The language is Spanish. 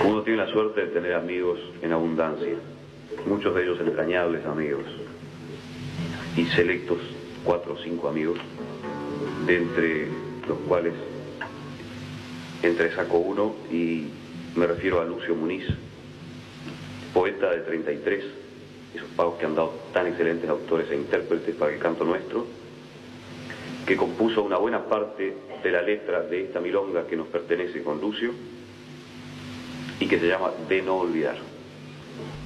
Uno tiene la suerte de tener amigos en abundancia, muchos de ellos entrañables amigos, y selectos 4 o 5 amigos, de entre los cuales saco uno, y me refiero a Lucio Muniz, poeta de 33, esos pagos que han dado tan excelentes autores e intérpretes para el canto nuestro, que compuso una buena parte de la letra de esta milonga que nos pertenece con Lucio y que se llama De no olvidar.